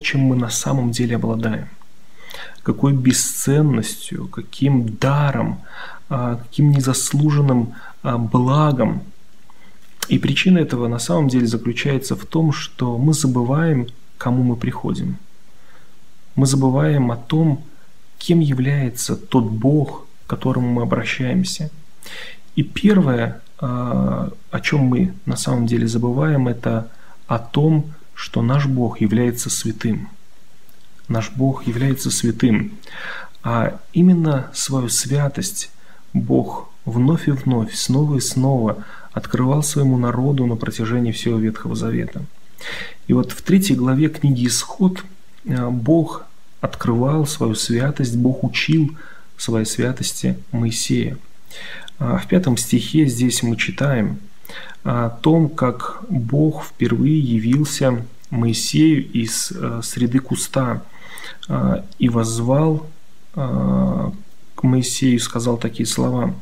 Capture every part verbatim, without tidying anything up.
чем мы на самом деле обладаем. Какой бесценностью, каким даром, каким незаслуженным благом. И причина этого на самом деле заключается в том, что мы забываем, к кому мы приходим. Мы забываем о том, кем является тот Бог, к которому мы обращаемся. И первое, о чем мы на самом деле забываем, это о том, что наш Бог является святым. Наш Бог является святым. А именно свою святость Бог вновь и вновь, снова и снова открывал своему народу на протяжении всего Ветхого Завета. И вот в третьей главе книги Исход Бог открывал свою святость, Бог учил своей святости Моисея. В пятом стихе здесь мы читаем о том, как Бог впервые явился Моисею из среды куста и воззвал к Моисею и сказал такие слова: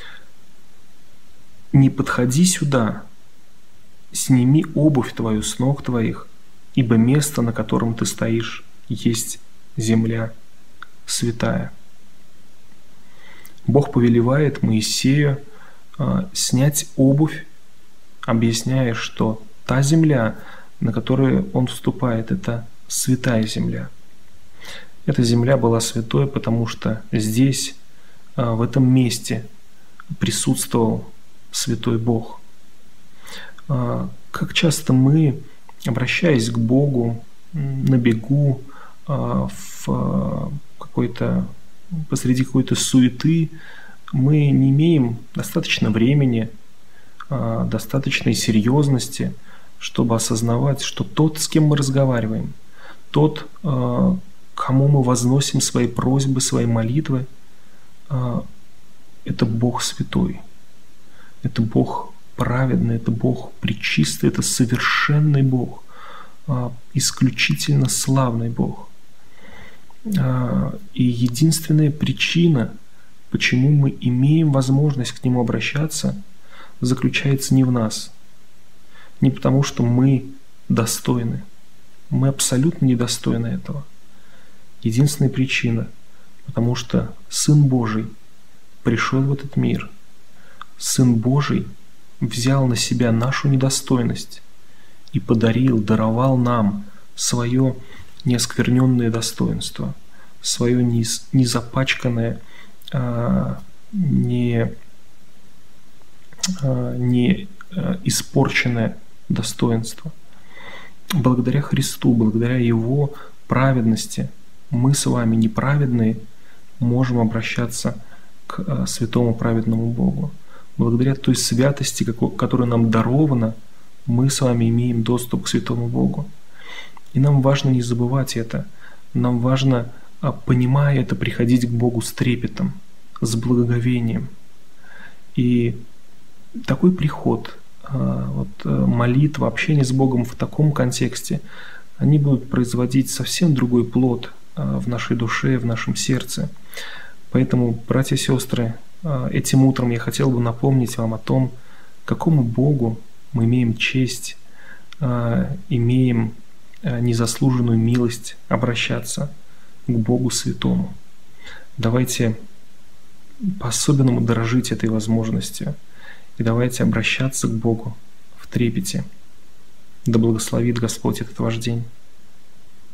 «Не подходи сюда, сними обувь твою с ног твоих, ибо место, на котором ты стоишь, есть земля святая». Бог повелевает Моисею э, снять обувь, объясняя, что та земля, на которую он вступает, это святая земля. Эта земля была святой, потому что здесь, э, в этом месте, присутствовал святой Бог. Э, как часто мы, обращаясь к Богу на бегу, э, в э, какой-то посреди какой-то суеты, мы не имеем достаточно времени, достаточной серьезности, чтобы осознавать, что тот, с кем мы разговариваем, тот, кому мы возносим свои просьбы, свои молитвы, это Бог святой, это Бог праведный, это Бог пречистый, это совершенный Бог, исключительно славный Бог. И единственная причина, почему мы имеем возможность к Нему обращаться, заключается не в нас. Не потому, что мы достойны. Мы абсолютно недостойны этого. Единственная причина, потому что Сын Божий пришел в этот мир. Сын Божий взял на себя нашу недостойность и подарил, даровал нам свое неоскверненное достоинство, свое незапачканное, не, не испорченное достоинство. Благодаря Христу, благодаря Его праведности, мы с вами, неправедные, можем обращаться к святому праведному Богу. Благодаря той святости, которая нам дарована, мы с вами имеем доступ к святому Богу. И нам важно не забывать это. Нам важно, понимая это, приходить к Богу с трепетом, с благоговением. И такой приход, вот, молитва, общение с Богом в таком контексте, они будут производить совсем другой плод в нашей душе, в нашем сердце. Поэтому, братья и сестры, этим утром я хотел бы напомнить вам о том, какому Богу мы имеем честь, имеем незаслуженную милость обращаться к Богу Святому. Давайте по-особенному дорожить этой возможностью и давайте обращаться к Богу в трепете. Да благословит Господь этот ваш день.